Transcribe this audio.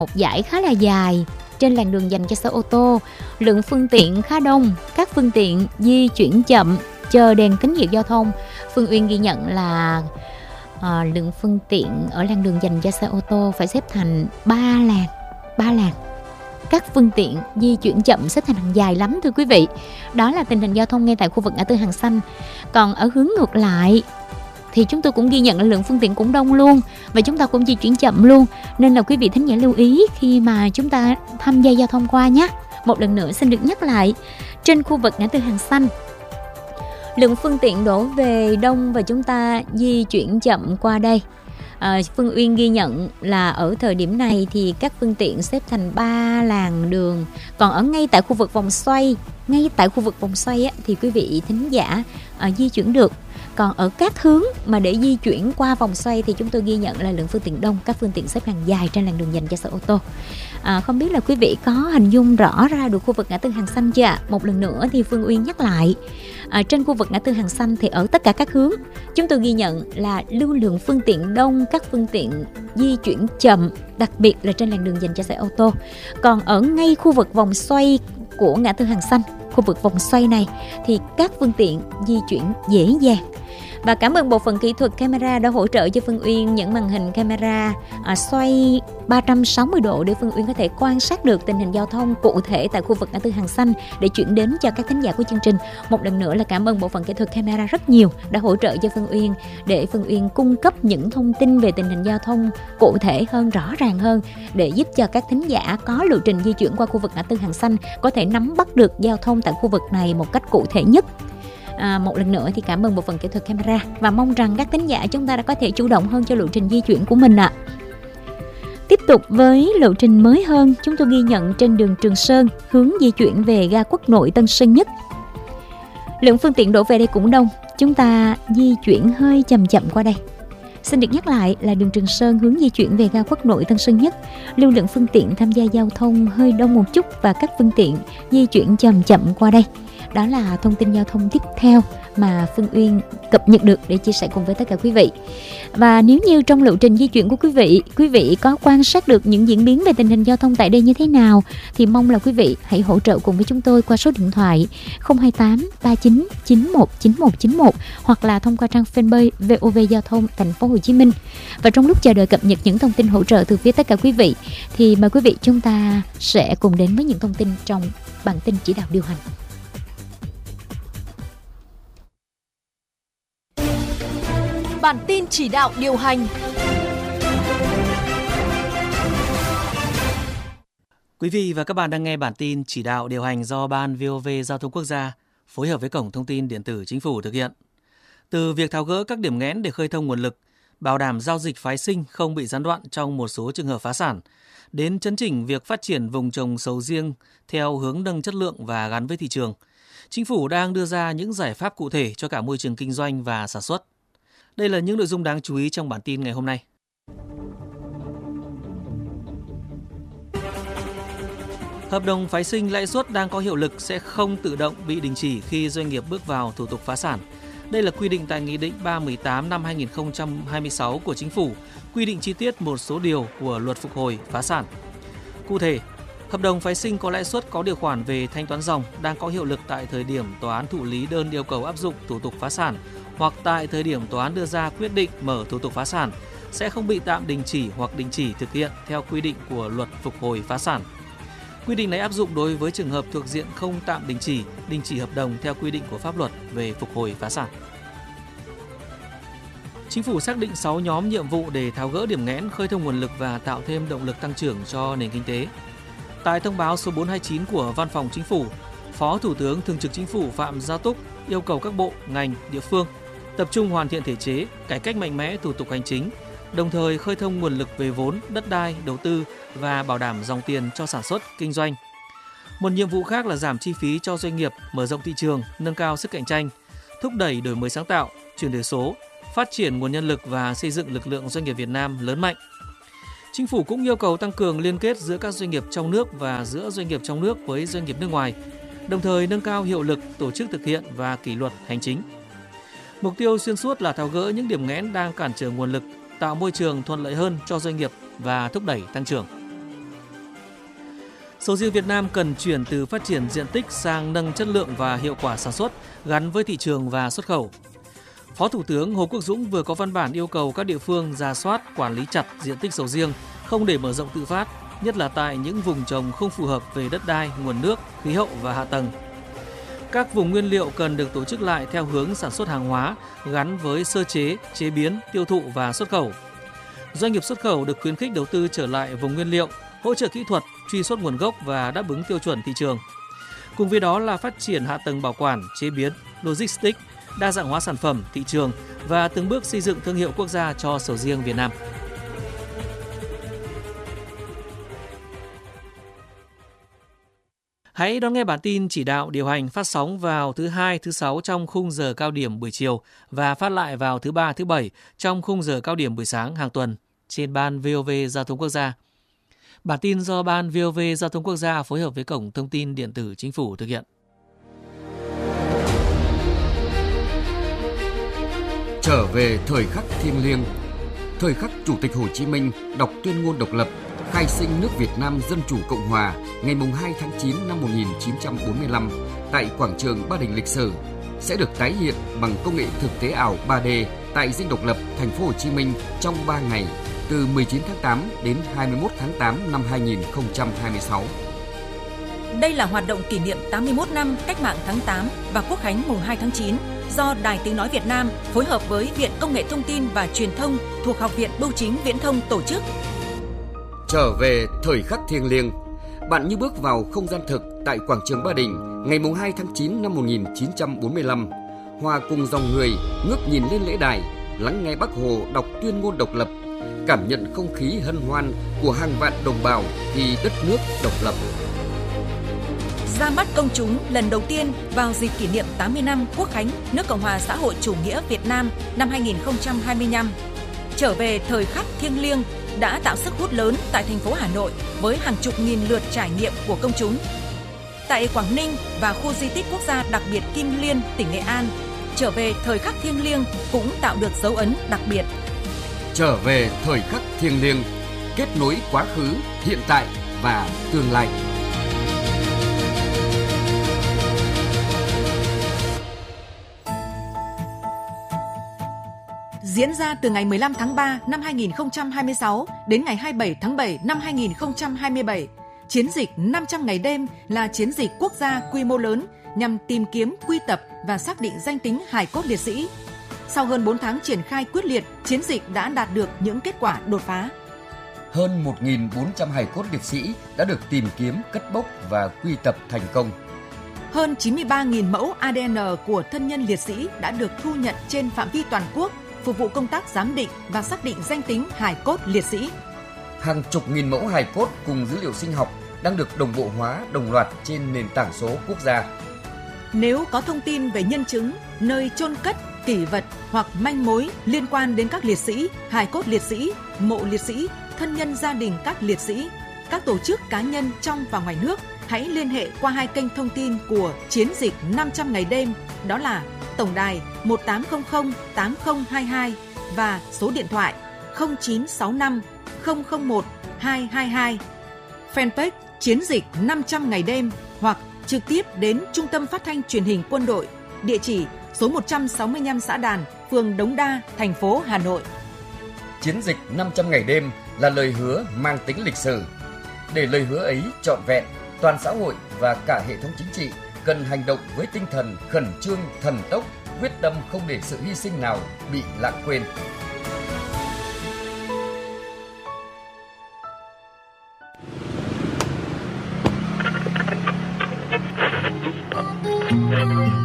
một dải khá là dài trên làn đường dành cho xe ô tô, lượng phương tiện khá đông, các phương tiện di chuyển chậm, chờ đèn tín hiệu giao thông. Phương Uyên ghi nhận là lượng phương tiện ở làn đường dành cho xe ô tô phải xếp thành 3 làn. Các phương tiện di chuyển chậm xếp thành hàng dài lắm thưa quý vị. Đó là tình hình giao thông ngay tại khu vực ngã tư Hàng Xanh. Còn ở hướng ngược lại thì chúng tôi cũng ghi nhận là lượng phương tiện cũng đông luôn, và chúng ta cũng di chuyển chậm luôn. Nên là quý vị thính giả lưu ý khi mà chúng ta tham gia giao thông qua nhé. Một lần nữa xin được nhắc lại, trên khu vực ngã tư Hàng Xanh, lượng phương tiện đổ về đông và chúng ta di chuyển chậm qua đây. Phương Uyên ghi nhận là ở thời điểm này thì các phương tiện xếp thành 3 làn đường. Còn ở ngay tại khu vực vòng xoay, thì quý vị thính giả di chuyển được. Còn ở các hướng mà để di chuyển qua vòng xoay thì chúng tôi ghi nhận là lượng phương tiện đông, các phương tiện xếp hàng dài trên làn đường dành cho xe ô tô. Không biết là quý vị có hình dung rõ ra được khu vực ngã tư Hàng Xanh chưa ạ? Một lần nữa thì Phương Uyên nhắc lại, trên khu vực ngã tư Hàng Xanh thì ở tất cả các hướng chúng tôi ghi nhận là lưu lượng phương tiện đông, các phương tiện di chuyển chậm, đặc biệt là trên làn đường dành cho xe ô tô. Còn ở ngay khu vực vòng xoay của ngã tư Hàng Xanh, khu vực vòng xoay này thì các phương tiện di chuyển dễ dàng. Và cảm ơn bộ phận kỹ thuật camera đã hỗ trợ cho Phương Uyên những màn hình camera xoay 360 độ để Phương Uyên có thể quan sát được tình hình giao thông cụ thể tại khu vực ngã tư Hàng Xanh để chuyển đến cho các thính giả của chương trình. Một lần nữa là cảm ơn bộ phận kỹ thuật camera rất nhiều đã hỗ trợ cho Phương Uyên để Phương Uyên cung cấp những thông tin về tình hình giao thông cụ thể hơn, rõ ràng hơn, để giúp cho các thính giả có lộ trình di chuyển qua khu vực ngã tư Hàng Xanh có thể nắm bắt được giao thông tại khu vực này một cách cụ thể nhất. Một lần nữa thì cảm ơn bộ phận kỹ thuật camera và mong rằng các thính giả chúng ta đã có thể chủ động hơn cho lộ trình di chuyển của mình ạ. Tiếp tục với lộ trình mới hơn, chúng tôi ghi nhận trên đường Trường Sơn hướng di chuyển về ga Quốc Nội Tân Sơn Nhất. Lượng phương tiện đổ về đây cũng đông, chúng ta di chuyển hơi chậm qua đây. Xin được nhắc lại là đường Trường Sơn hướng di chuyển về ga Quốc Nội Tân Sơn Nhất, lưu lượng phương tiện tham gia giao thông hơi đông một chút và các phương tiện di chuyển chậm qua đây. Đó là thông tin giao thông tiếp theo mà Phương Uyên cập nhật được để chia sẻ cùng với tất cả quý vị. Và nếu như trong lộ trình di chuyển của quý vị có quan sát được những diễn biến về tình hình giao thông tại đây như thế nào thì mong là quý vị hãy hỗ trợ cùng với chúng tôi qua số điện thoại 028 39 91 91 91 hoặc là thông qua trang fanpage VOV Giao thông Thành phố Hồ Chí Minh. Và trong lúc chờ đợi cập nhật những thông tin hỗ trợ từ phía tất cả quý vị thì mời quý vị chúng ta sẽ cùng đến với những thông tin trong bản tin chỉ đạo điều hành. Bản tin chỉ đạo điều hành. Quý vị và các bạn đang nghe bản tin chỉ đạo điều hành do Ban VOV Giao thông Quốc gia phối hợp với Cổng Thông tin Điện tử Chính phủ thực hiện. Từ việc tháo gỡ các điểm nghẽn để khơi thông nguồn lực, bảo đảm giao dịch phái sinh không bị gián đoạn trong một số trường hợp phá sản, đến chấn chỉnh việc phát triển vùng trồng sầu riêng theo hướng nâng chất lượng và gắn với thị trường, Chính phủ đang đưa ra những giải pháp cụ thể cho cả môi trường kinh doanh và sản xuất. Đây là những nội dung đáng chú ý trong bản tin ngày hôm nay. Hợp đồng phái sinh lãi suất đang có hiệu lực sẽ không tự động bị đình chỉ khi doanh nghiệp bước vào thủ tục phá sản. Đây là quy định tại Nghị định 318 năm 2026 của Chính phủ, quy định chi tiết một số điều của Luật Phục hồi phá sản. Cụ thể, hợp đồng phái sinh có lãi suất có điều khoản về thanh toán ròng đang có hiệu lực tại thời điểm tòa án thụ lý đơn yêu cầu áp dụng thủ tục phá sản hoặc tại thời điểm tòa án đưa ra quyết định mở thủ tục phá sản sẽ không bị tạm đình chỉ hoặc đình chỉ thực hiện theo quy định của Luật Phục hồi phá sản. Quy định này áp dụng đối với trường hợp thuộc diện không tạm đình chỉ hợp đồng theo quy định của pháp luật về phục hồi phá sản. Chính phủ xác định 6 nhóm nhiệm vụ để tháo gỡ điểm nghẽn, khơi thông nguồn lực và tạo thêm động lực tăng trưởng cho nền kinh tế. Tại thông báo số 429 của Văn phòng Chính phủ, Phó Thủ tướng Thường trực Chính phủ Phạm Gia Túc yêu cầu các bộ, ngành, địa phương tập trung hoàn thiện thể chế, cải cách mạnh mẽ thủ tục hành chính, đồng thời khơi thông nguồn lực về vốn, đất đai, đầu tư và bảo đảm dòng tiền cho sản xuất, kinh doanh. Một nhiệm vụ khác là giảm chi phí cho doanh nghiệp, mở rộng thị trường, nâng cao sức cạnh tranh, thúc đẩy đổi mới sáng tạo, chuyển đổi số, phát triển nguồn nhân lực và xây dựng lực lượng doanh nghiệp Việt Nam lớn mạnh. Chính phủ cũng yêu cầu tăng cường liên kết giữa các doanh nghiệp trong nước và giữa doanh nghiệp trong nước với doanh nghiệp nước ngoài, đồng thời nâng cao hiệu lực tổ chức thực hiện và kỷ luật hành chính. Mục tiêu xuyên suốt là tháo gỡ những điểm nghẽn đang cản trở nguồn lực, tạo môi trường thuận lợi hơn cho doanh nghiệp và thúc đẩy tăng trưởng. Sầu riêng Việt Nam cần chuyển từ phát triển diện tích sang nâng chất lượng và hiệu quả sản xuất gắn với thị trường và xuất khẩu. Phó Thủ tướng Hồ Quốc Dũng vừa có văn bản yêu cầu các địa phương rà soát, quản lý chặt diện tích sầu riêng, không để mở rộng tự phát, nhất là tại những vùng trồng không phù hợp về đất đai, nguồn nước, khí hậu và hạ tầng. Các vùng nguyên liệu cần được tổ chức lại theo hướng sản xuất hàng hóa gắn với sơ chế, chế biến, tiêu thụ và xuất khẩu. Doanh nghiệp xuất khẩu được khuyến khích đầu tư trở lại vùng nguyên liệu, hỗ trợ kỹ thuật, truy xuất nguồn gốc và đáp ứng tiêu chuẩn thị trường. Cùng với đó là phát triển hạ tầng bảo quản, chế biến, logistics, đa dạng hóa sản phẩm, thị trường và từng bước xây dựng thương hiệu quốc gia cho sầu riêng Việt Nam. Hãy đón nghe bản tin chỉ đạo điều hành phát sóng vào thứ 2, thứ 6 trong khung giờ cao điểm buổi chiều và phát lại vào thứ 3, thứ 7 trong khung giờ cao điểm buổi sáng hàng tuần trên Ban VOV Giao thông Quốc gia. Bản tin do Ban VOV Giao thông Quốc gia phối hợp với Cổng Thông tin Điện tử Chính phủ thực hiện. Trở về thời khắc thiêng liêng, thời khắc Chủ tịch Hồ Chí Minh đọc tuyên ngôn độc lập, khai sinh nước Việt Nam Dân Chủ Cộng Hòa ngày 2 tháng 9 năm 1945 tại quảng trường Ba Đình lịch sử sẽ được tái hiện bằng công nghệ thực tế ảo 3D tại Dinh Độc Lập, thành phố Hồ Chí Minh trong 3 ngày từ 19 tháng 8 đến 21 tháng 8 năm 2026. Đây là hoạt động kỷ niệm 81 năm Cách mạng tháng 8 và Quốc khánh mùng 2 tháng 9 do Đài Tiếng nói Việt Nam phối hợp với Viện Công nghệ Thông tin và Truyền thông thuộc Học viện Bưu chính Viễn thông tổ chức. Trở về thời khắc thiêng liêng, bạn như bước vào không gian thực tại quảng trường Ba Đình ngày 2 tháng 9 năm 1945, hòa cùng dòng người ngước nhìn lên lễ đài, lắng nghe Bác Hồ đọc tuyên ngôn độc lập, cảm nhận không khí hân hoan của hàng vạn đồng bào khi đất nước độc lập. Ra mắt công chúng lần đầu tiên vào dịp kỷ niệm 80 năm Quốc khánh nước Cộng hòa xã hội chủ nghĩa Việt Nam năm 2025. Trở về thời khắc thiêng liêng đã tạo sức hút lớn tại thành phố Hà Nội với hàng chục nghìn lượt trải nghiệm của công chúng. Tại Quảng Ninh và khu di tích quốc gia đặc biệt Kim Liên, tỉnh Nghệ An, trở về thời khắc thiêng liêng cũng tạo được dấu ấn đặc biệt. Trở về thời khắc thiêng liêng, kết nối quá khứ, hiện tại và tương lai. Diễn ra từ ngày 15 tháng 3 năm 2026 đến ngày 27 tháng 7 năm 2027, chiến dịch 500 ngày đêm là chiến dịch quốc gia quy mô lớn nhằm tìm kiếm, quy tập và xác định danh tính hài cốt liệt sĩ. Sau hơn 4 tháng triển khai quyết liệt, chiến dịch đã đạt được những kết quả đột phá. Hơn 1.400 hài cốt liệt sĩ đã được tìm kiếm, cất bốc và quy tập thành công. Hơn 93.000 mẫu ADN của thân nhân liệt sĩ đã được thu nhận trên phạm vi toàn quốc, phục vụ công tác giám định và xác định danh tính hài cốt liệt sĩ. Hàng chục nghìn mẫu hài cốt cùng dữ liệu sinh học đang được đồng bộ hóa đồng loạt trên nền tảng số quốc gia. Nếu có thông tin về nhân chứng, nơi chôn cất, kỷ vật hoặc manh mối liên quan đến các liệt sĩ, hài cốt liệt sĩ, mộ liệt sĩ, thân nhân gia đình các liệt sĩ, các tổ chức cá nhân trong và ngoài nước, hãy liên hệ qua 2 kênh thông tin của chiến dịch 500 ngày đêm, đó là tổng đài 1800 8022 và số điện thoại 0965 001 222. Fanpage chiến dịch 500 ngày đêm hoặc trực tiếp đến Trung tâm Phát thanh Truyền hình Quân đội, địa chỉ số 165 Xã Đàn, phường Đống Đa, thành phố Hà Nội. Chiến dịch 500 ngày đêm là lời hứa mang tính lịch sử. Để lời hứa ấy trọn vẹn, toàn xã hội và cả hệ thống chính trị cần hành động với tinh thần khẩn trương, thần tốc, quyết tâm không để sự hy sinh nào bị lãng quên.